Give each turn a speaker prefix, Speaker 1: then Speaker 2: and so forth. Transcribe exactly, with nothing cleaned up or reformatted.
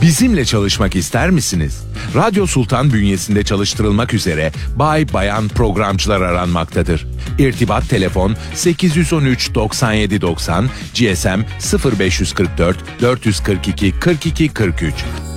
Speaker 1: Bizimle çalışmak ister misiniz? Radyo Sultan bünyesinde çalıştırılmak üzere bay bayan programcılar aranmaktadır. İrtibat telefon sekiz yüz on üç doksan yedi doksan, G S M sıfır beş yüz kırk dört dört yüz kırk iki kırk iki kırk üç.